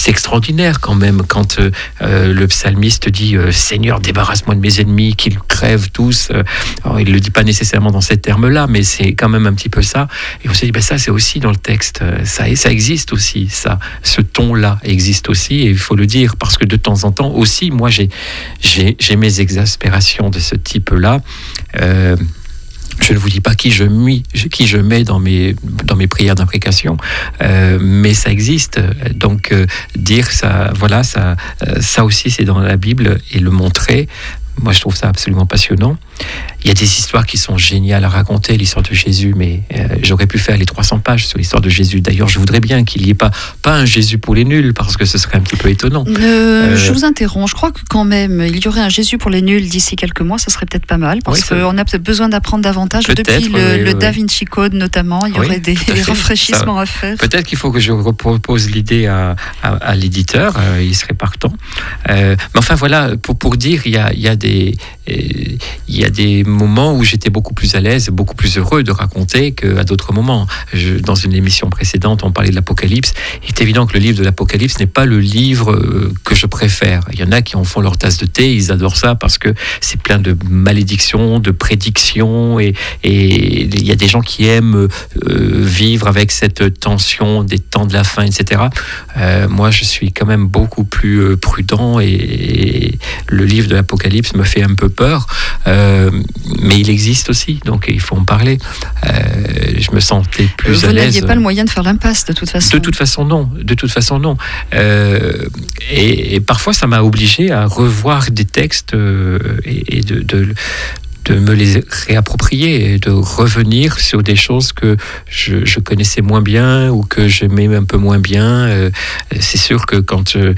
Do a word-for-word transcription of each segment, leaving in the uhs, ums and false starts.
c'est extraordinaire quand même quand euh, euh, le psalmiste dit euh, Seigneur, débarrasse-moi de mes ennemis, qu'ils crèvent tous. Alors, il ne le dit pas nécessairement dans ces termes-là, mais c'est quand même un petit peu ça. Et on s'est dit, ben ça, c'est aussi dans le texte. Ça, ça existe aussi, ça. Ce ton-là existe aussi, et il faut le dire, parce que de temps en temps aussi, moi, j'ai, j'ai, j'ai mes exaspérations de ce type-là. Euh, Je ne vous dis pas qui je, mis, qui je mets dans mes, dans mes prières d'imprécation, euh, mais ça existe. Donc, euh, dire ça, voilà, ça, euh, ça aussi, c'est dans la Bible, et le montrer. Moi, je trouve ça absolument passionnant. Il y a des histoires qui sont géniales à raconter, l'histoire de Jésus, mais euh, j'aurais pu faire les trois cents pages sur l'histoire de Jésus. D'ailleurs, je voudrais bien qu'il n'y ait pas, pas un Jésus pour les nuls, parce que ce serait un petit peu étonnant. Euh, euh, je vous interromps. Je crois que quand même, il y aurait un Jésus pour les nuls d'ici quelques mois, ça serait peut-être pas mal, parce oui, qu'on a peut-être besoin d'apprendre davantage. Depuis le, oui, le oui. Da Vinci Code, notamment, il y oui, aurait des, des rafraîchissements ça, à faire. Peut-être qu'il faut que je propose l'idée à, à, à l'éditeur, euh, il serait partant. Euh, mais enfin, voilà, pour, pour dire, il y a, il y a des... il y a des moments où j'étais beaucoup plus à l'aise, beaucoup plus heureux de raconter qu'à d'autres moments. Je, dans une émission précédente, on parlait de l'Apocalypse. Il est évident que le livre de l'Apocalypse n'est pas le livre que je préfère. Il y en a qui en font leur tasse de thé, ils adorent ça parce que c'est plein de malédictions, de prédictions, et, et il y a des gens qui aiment euh, vivre avec cette tension des temps de la fin, et cetera. Euh, moi, je suis quand même beaucoup plus prudent, et, et le livre de l'Apocalypse me fait un peu peur, euh, mais il existe aussi, donc il faut en parler. Euh, je me sentais plus Vous à l'aise. Vous n'aviez pas le moyen de faire l'impasse, de toute façon. De toute façon, non. De toute façon, non. Euh, et, et parfois, ça m'a obligé à revoir des textes euh, et, et de, de de me les réapproprier et de revenir sur des choses que je, je connaissais moins bien ou que j'aimais un peu moins bien. Euh, c'est sûr que quand, euh,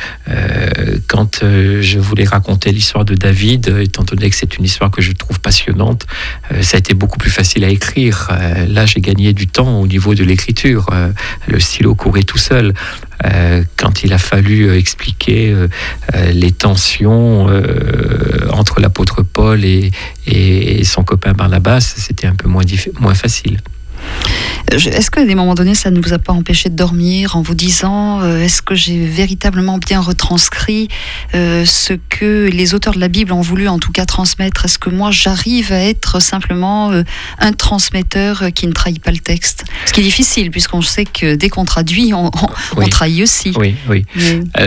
quand euh, je voulais raconter l'histoire de David, étant donné que c'est une histoire que je trouve passionnante, euh, ça a été beaucoup plus facile à écrire. Euh, là, j'ai gagné du temps au niveau de l'écriture. Euh, le stylo courait tout seul. Euh, quand il a fallu euh, expliquer euh, euh, les tensions euh, entre l'apôtre Paul et, et son copain Barnabas, c'était un peu moins, diff- moins facile. Est-ce qu'à des moments donnés, ça ne vous a pas empêché de dormir en vous disant euh, est-ce que j'ai véritablement bien retranscrit euh, ce que les auteurs de la Bible ont voulu en tout cas transmettre? Est-ce que moi j'arrive à être simplement euh, un transmetteur qui ne trahit pas le texte? Ce qui est difficile puisqu'on sait que dès qu'on traduit, on, on, oui. on trahit aussi. Oui, oui. Mais... Euh...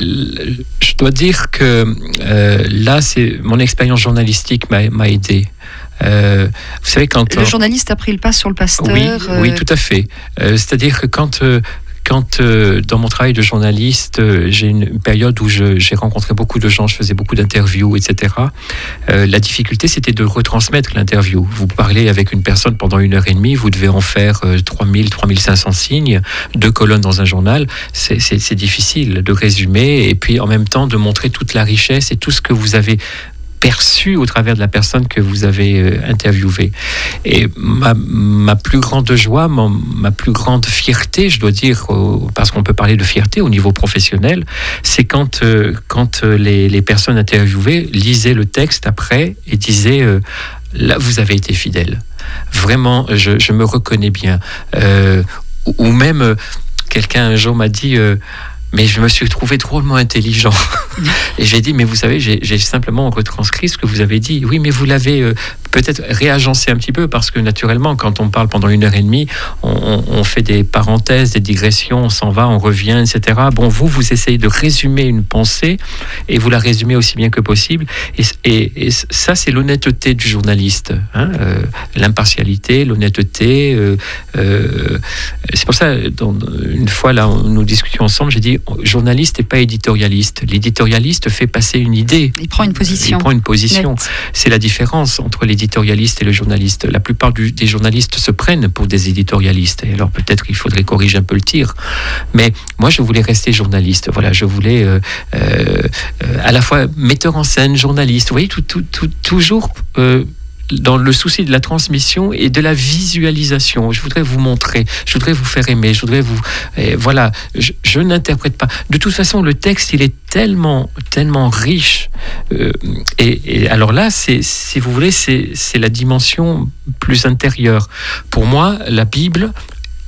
Je dois dire que euh, là, c'est mon expérience journalistique m'a, m'a aidé. Euh, vous savez, quand le on... journaliste a pris le pas sur le pasteur. Oui, euh... oui, tout à fait. Euh, c'est-à-dire que quand euh, Quand euh, dans mon travail de journaliste, euh, j'ai une période où je, j'ai rencontré beaucoup de gens, je faisais beaucoup d'interviews, et cetera. Euh, la difficulté, c'était de retransmettre l'interview. Vous parlez avec une personne pendant une heure et demie, vous devez en faire euh, trois mille, trois mille cinq cents signes, deux colonnes dans un journal. C'est, c'est, c'est difficile de résumer et puis en même temps de montrer toute la richesse et tout ce que vous avez perçu au travers de la personne que vous avez euh, interviewée. Et ma, ma plus grande joie, ma, ma plus grande fierté, je dois dire, euh, parce qu'on peut parler de fierté au niveau professionnel, c'est quand, euh, quand euh, les, les personnes interviewées lisaient le texte après et disaient euh, « là, vous avez été fidèle. Vraiment, je, je me reconnais bien. Euh, » Ou même, euh, quelqu'un un jour m'a dit euh, mais je me suis trouvé drôlement intelligent. Et j'ai dit, mais vous savez, j'ai, j'ai simplement retranscrit ce que vous avez dit. Oui, mais vous l'avez euh, peut-être réagencé un petit peu, parce que naturellement, quand on parle pendant une heure et demie, on, on fait des parenthèses, des digressions, on s'en va, on revient, et cetera. Bon, vous, vous essayez de résumer une pensée, et vous la résumez aussi bien que possible. Et, et, et ça, c'est l'honnêteté du journaliste. Hein, euh, l'impartialité, l'honnêteté. Euh, euh, c'est pour ça, dans, une fois, là, nous discutions ensemble, j'ai dit, journaliste et pas éditorialiste. L'éditorialiste fait passer une idée. Il prend une position. Il prend une position. Net. C'est la différence entre l'éditorialiste et le journaliste. La plupart du, des journalistes se prennent pour des éditorialistes. Et alors peut-être qu'il faudrait corriger un peu le tir. Mais moi, je voulais rester journaliste. Voilà, je voulais euh, euh, à la fois metteur en scène, journaliste. Vous voyez, tout, tout, tout, toujours... Euh, dans le souci de la transmission et de la visualisation. Je voudrais vous montrer, je voudrais vous faire aimer, je voudrais vous... Et voilà, je, je n'interprète pas. De toute façon, le texte, il est tellement, tellement riche. Euh, et, et alors là, c'est, si vous voulez, c'est, c'est la dimension plus intérieure. Pour moi, la Bible...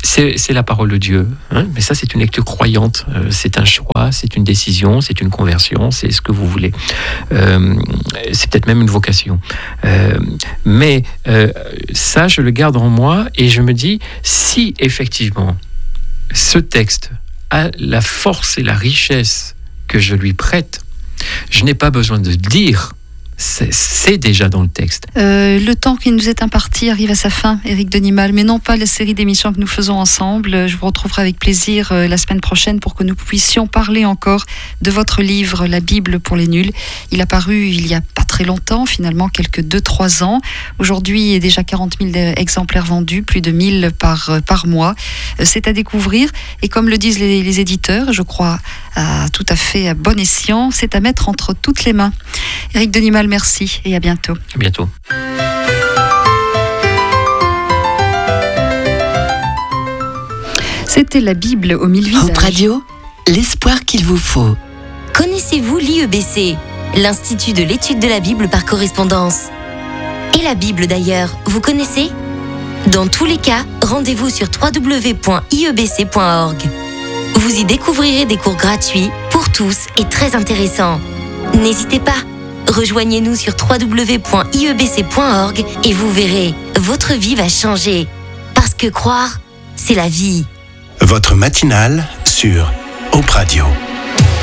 c'est, c'est la parole de Dieu. Hein, mais ça, c'est une lecture croyante. Euh, c'est un choix, c'est une décision, c'est une conversion, c'est ce que vous voulez. Euh, c'est peut-être même une vocation. Euh, mais euh, ça, je le garde en moi et je me dis, si effectivement, ce texte a la force et la richesse que je lui prête, je n'ai pas besoin de le dire. C'est, c'est déjà dans le texte. Euh, le temps qui nous est imparti arrive à sa fin, Éric Denimal, mais non pas la série d'émissions que nous faisons ensemble. Je vous retrouverai avec plaisir euh, la semaine prochaine pour que nous puissions parler encore de votre livre, La Bible pour les nuls. Il a paru il y a pas très longtemps, finalement quelques deux trois ans. Aujourd'hui, il y a déjà quarante mille exemplaires vendus, plus de mille par, euh, par mois. Euh, c'est à découvrir et comme le disent les, les éditeurs, je crois à, tout à fait à bon escient, c'est à mettre entre toutes les mains. Éric Denimal, merci et à bientôt. À bientôt. C'était la Bible aux mille visages. Hope Radio, l'espoir qu'il vous faut. Connaissez-vous l'I E B C, l'Institut de l'étude de la Bible par correspondance? Et la Bible d'ailleurs, vous connaissez? Dans tous les cas, rendez-vous sur w w w point i e b c point org. Vous y découvrirez des cours gratuits pour tous et très intéressants. N'hésitez pas, rejoignez-nous sur w w w point i e b c point org et vous verrez, votre vie va changer. Parce que croire, c'est la vie. Votre matinale sur Hope Radio.